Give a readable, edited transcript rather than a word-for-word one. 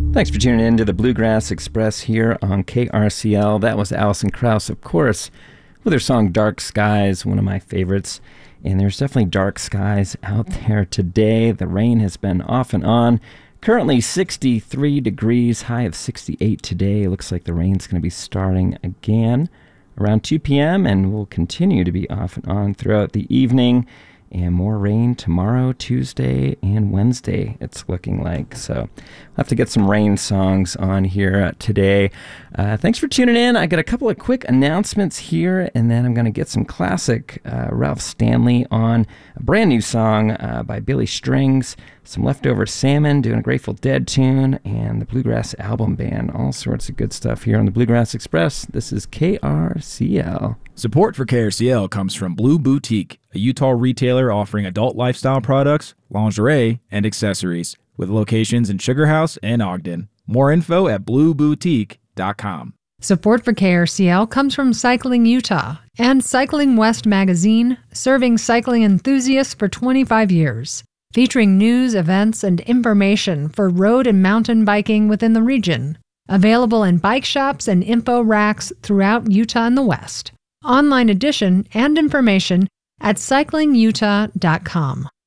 Thanks for tuning in to the Bluegrass Express here on KRCL. That was Alison Krauss, of course, with her song Dark Skies, one of my favorites. And there's definitely dark skies out there today. The rain has been off and on. Currently 63 degrees, high of 68 today. Looks like the rain's going to be starting again around 2 p.m. and will continue to be off and on throughout the evening. And more rain tomorrow, Tuesday, and Wednesday, it's looking like. So I'll have to get some rain songs on here today. Thanks for tuning in. I got a couple of quick announcements here, and then I'm going to get some classic Ralph Stanley on a brand new song by Billy Strings, some Leftover Salmon, doing a Grateful Dead tune, and the Bluegrass Album Band. All sorts of good stuff here on the Bluegrass Express. This is KRCL. Support for KRCL comes from Blue Boutique, a Utah retailer offering adult lifestyle products, lingerie, and accessories, with locations in Sugar House and Ogden. More info at blueboutique.com. Support for KRCL comes from Cycling Utah and Cycling West magazine, serving cycling enthusiasts for 25 years, featuring news, events, and information for road and mountain biking within the region. Available in bike shops and info racks throughout Utah and the West. Online edition and information at cyclingutah.com.